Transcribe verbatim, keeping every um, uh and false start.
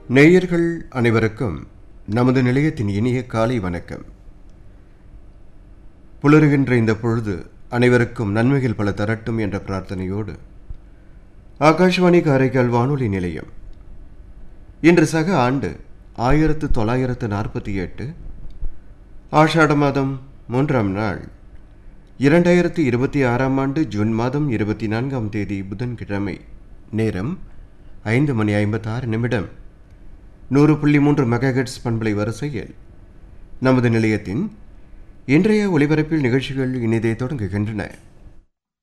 நேயர்கள் அனைவருக்கும் நமது நிலையத்தின் இனிய காலை வணக்கம். புலருகின்ற இந்த பொழுது அனைவருக்கும் நன்மைகள் பல தரட்டும் என்ற பிரார்த்தனையோடு ஆகாஷ்வாணி காரைக்கால் வானொலி நிலையம் இன்று சக ஆண்டு ஆயிரத்து தொள்ளாயிரத்து நாற்பத்தி எட்டு ஆஷாட மாதம் மூன்றாம் நாள் இரண்டாயிரத்து இருபத்தி ஆறாம் ஆண்டு ஜூன் மாதம் இருபத்தி நான்காம் தேதி புதன்கிழமை. நேரம் ஐந்து மணி ஐம்பத்தாறு நிமிடம். நூறு புள்ளி மூன்று மெகாஹெட்ஸ் பண்பலை வரிசையில் நமது நிலையத்தின் இன்றைய ஒலிபரப்பில் நிகழ்ச்சிகள் இனிதே தொடங்குகின்றன.